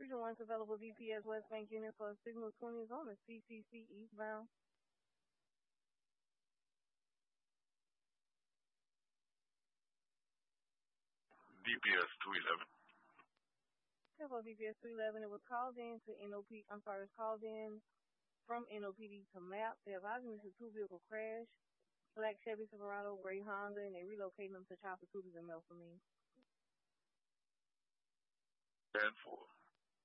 Regional Lines available VPS West Bank unit for signal 20 is on the CCC eastbound. VPS 211. Hello, VPS 211. It was called in to NOP. I'm sorry, it was called in from NOPD to MAP. They're advising this is a two-vehicle crash. Black Chevy Silverado, gray Honda, and they're relocating them to Chopper Tutors and Melphamine. 10-4.